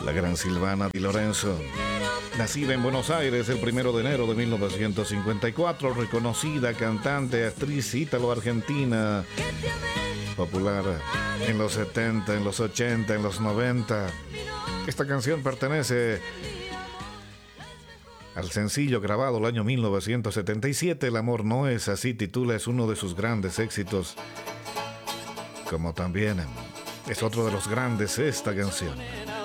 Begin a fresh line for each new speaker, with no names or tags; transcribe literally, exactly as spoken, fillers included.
La gran Silvana Di Lorenzo, nacida en Buenos Aires el primero de enero de mil novecientos cincuenta y cuatro, reconocida cantante, actriz ítalo-argentina, popular en los setenta, en los ochenta, en los noventa. Esta canción pertenece al sencillo grabado el año mil novecientos setenta y siete, El amor no es así, titula, es uno de sus grandes éxitos, como también es otro de los grandes esta canción.